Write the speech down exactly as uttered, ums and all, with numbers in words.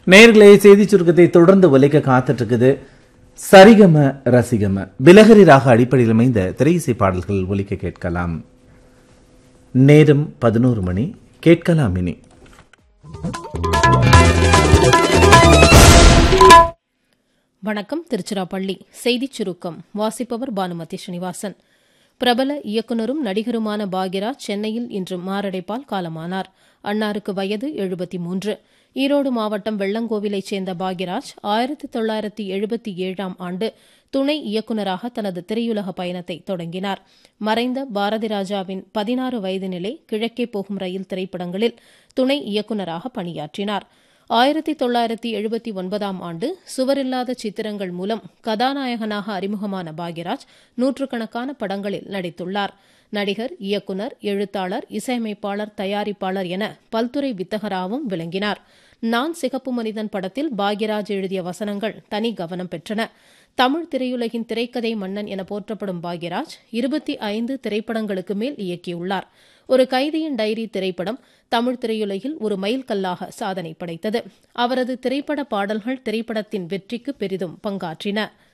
நேயர்களே, செய்தி சுருக்கத்தை தொடர்ந்து ஒலிக்க காத்துட்டு இருக்குது சரிகம ரசிகம பிலஹரி ராக அடிப்படையில் அமைந்த திரையிசை பாடல்கள் ஒலிக்க கேட்கலாம். நேரம் பதினோரு மணி. கேட்கலாம் இனி வணக்கம். திருச்சிராப்பள்ளி செய்திச் சுருக்கம் வாசிப்பவர் பானுமதி ஸ்ரீனிவாசன். பிரபல இயக்குநரும் நடிகருமான பாக்யராஜ் சென்னையில் இன்று மாரடைப்பால் காலமானார். அன்னாருக்கு வயது எழுபத்தி மூன்று. ஈரோடு மாவட்டம் வெள்ளங்கோவிலைச் சேர்ந்த பாக்யராஜ் ஆயிரத்தி தொள்ளாயிரத்தி எழுபத்தி ஏழாம் ஆண்டு துணை இயக்குநராக தனது திரையுலக பயணத்தை தொடங்கினார். மறைந்த பாரதி ராஜாவின் பதினாறு வயது நிலை கிழக்கே போகும் ரயில் திரைப்படங்களில் துணை இயக்குநராக பணியாற்றினார். ஆயிரத்தி தொள்ளாயிரத்தி எழுபத்தி ஒன்பதாம் ஆண்டு சுவரில்லாத சித்திரங்கள் மூலம் கதாநாயகனாக அறிமுகமான பாக்யராஜ் நூற்றுக்கணக்கான படங்களில் நடித்துள்ளார். நடிகர், இயக்குநர், எழுத்தாளர், இசையமைப்பாளர், தயாரிப்பாளர் என பல்துறை வித்தகராகவும் விளங்கினார். நான் சிகப்பு மனிதன் படத்தில் பாக்யராஜ் எழுதிய வசனங்கள் தனி கவனம் பெற்றன. தமிழ் திரையுலகின் திரைக்கதை மன்னன் என போற்றப்படும் பாக்யராஜ் இருபத்தி ஐந்து திரைப்படங்களுக்கு மேல் இயக்கியுள்ளார். ஒரு கைதியின் டைரி திரைப்படம் தமிழ் திரையுலகில் ஒரு மைல்கல்லாக சாதனை படைத்தது. அவரது திரைப்பட பாடல்கள் திரைப்படத்தின் வெற்றிக்கு பெரிதும் பங்காற்றின.